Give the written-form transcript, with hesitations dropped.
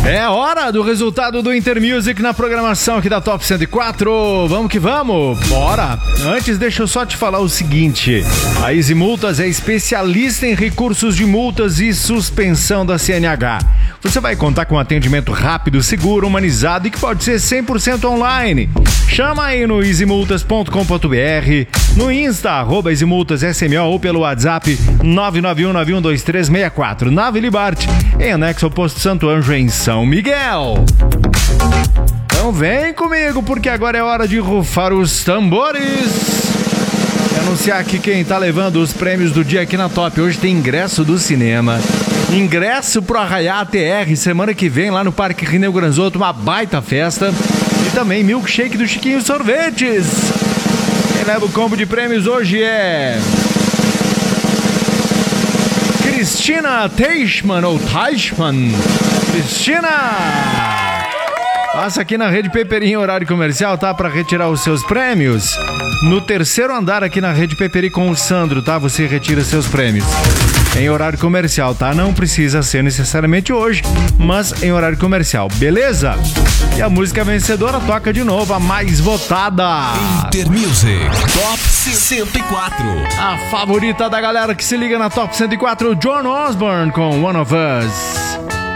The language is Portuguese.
É hora do resultado do Intermusic na programação aqui da Top 104. Vamos que vamos, bora! Antes, deixa eu só te falar o seguinte: a Easy Multas é especialista em recursos de multas e suspensão da CNH. Você vai contar com atendimento rápido, seguro, humanizado e que pode ser 100% online. Chama aí no easymultas.com.br, no Insta, @easymultassmo ou pelo WhatsApp 991912364. Na Vila Bart, em anexo ao Posto Santo Anjo, em São Miguel. Então vem comigo, porque agora é hora de rufar os tambores. E anunciar aqui quem tá levando os prêmios do dia aqui na Top. Hoje tem ingresso do cinema, ingresso pro Arraiá ATR semana que vem lá no Parque Rineu Granzoto, uma baita festa. E também milkshake do Chiquinho Sorvetes. Quem leva o combo de prêmios hoje é Cristina Teichmann ou Teichmann. Cristina! Passa aqui na Rede Peperi em horário comercial, tá? Pra retirar os seus prêmios. No terceiro andar aqui na Rede Peperi com o Sandro, tá? Você retira seus prêmios. Em horário comercial, tá? Não precisa ser necessariamente hoje, mas em horário comercial, beleza? E a música vencedora toca de novo, a mais votada. Intermusic Top 104. A favorita da galera que se liga na Top 104, John Osborne com One of Us.